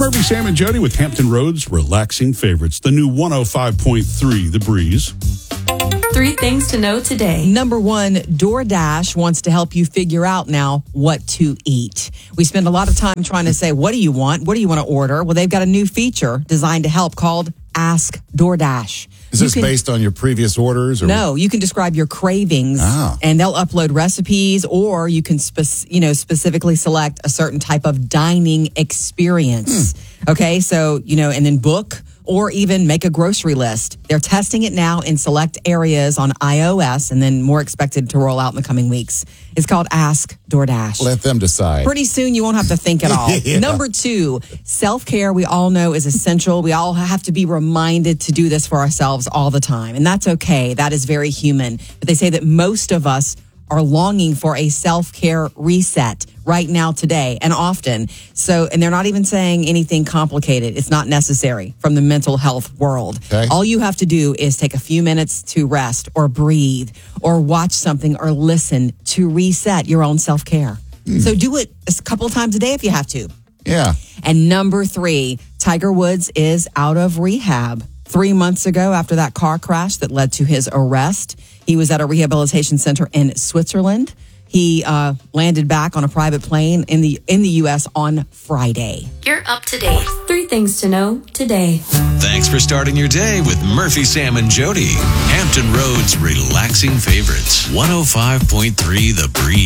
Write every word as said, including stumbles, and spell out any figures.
Murphy, Sam, and Jody with Hampton Roads Relaxing Favorites. The new one oh five point three, The Breeze. Three things to know today. Number one, DoorDash wants to help you figure out now what to eat. We spend a lot of time trying to say, what do you want? What do you want to order? Well, they've got a new feature designed to help called Ask DoorDash. Is this can, based on your previous orders? Or? No, you can describe your cravings, oh. and they'll upload recipes, or you can spe- you know, specifically select a certain type of dining experience. Hmm. Okay, so, you know, and then book or even make a grocery list. They're testing it now in select areas on iOS, and then more expected to roll out in the coming weeks. It's called Ask DoorDash. Let them decide. Pretty soon you won't have to think at all. yeah. Number two, self-care we all know is essential. We all have to be reminded to do this for ourselves all the time, and that's okay. That is very human. But they say that most of us are longing for a self-care reset right now, today, and often. So, and they're not even saying anything complicated. It's not necessary from the mental health world. Okay. All you have to do is take a few minutes to rest or breathe or watch something or listen to reset your own self-care. Mm. So do it a couple of times a day if you have to. Yeah. And number three, Tiger Woods is out of rehab. Three months ago, after that car crash that led to his arrest, he was at a rehabilitation center in Switzerland. He uh, landed back on a private plane in the in the U S on Friday. You're up to date. Three things to know today. Thanks for starting your day with Murphy, Sam, and Jody. Hampton Roads Relaxing Favorites. one oh five point three The Breeze.